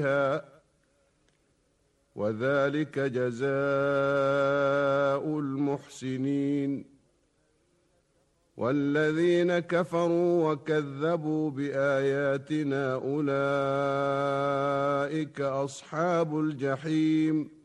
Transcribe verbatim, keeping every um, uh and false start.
وذلك جزاء المحسنين. والذين كفروا وكذبوا بآياتنا أولئك أصحاب الجحيم